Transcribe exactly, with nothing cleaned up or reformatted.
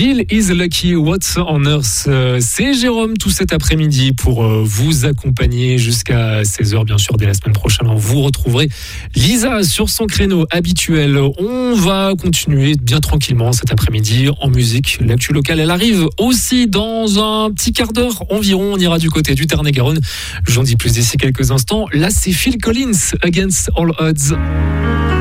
Jill is lucky, what's on earth. C'est Jérôme tout cet après-midi pour vous accompagner jusqu'à seize heures. Bien sûr, dès la semaine prochaine, vous retrouverez Lisa sur son créneau habituel. On va continuer bien tranquillement cet après-midi en musique. L'actu locale, elle arrive aussi dans un petit quart d'heure environ. On ira du côté du Tarn-et-Garonne. J'en dis plus d'ici quelques instants. Là, c'est Phil Collins, Against All Odds.